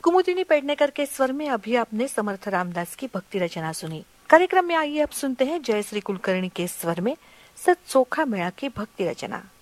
कुमुदिनी पेडनेकर के स्वर में अभी आपने समर्थ रामदास की भक्ति रचना सुनी। कार्यक्रम में आइए अब सुनते हैं जयश्री कुलकर्णी के स्वर में सत चोखा मेळा की भक्ति रचना।